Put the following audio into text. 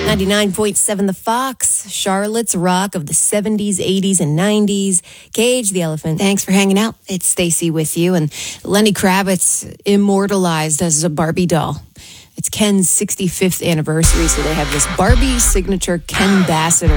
99.7 The Fox, Charlotte's rock of the 70s, 80s, and 90s. Cage the Elephant. Thanks for hanging out. It's Stacy with you. And Lenny Kravitz immortalized as a Barbie doll. It's Ken's 65th anniversary, so they have this Barbie signature Ken Bassett